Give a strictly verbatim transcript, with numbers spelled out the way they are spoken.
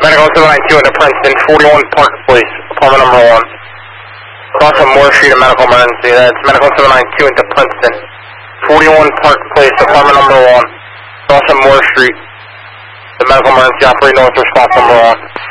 Medical seven nine two into Princeton, forty-one Park Place, apartment number one. Cross on Moore Street, a medical emergency. That's Medical seven nine two into Princeton, forty-one Park Place, apartment number one. Cross on Moore Street, the medical emergency, operating north, response number one.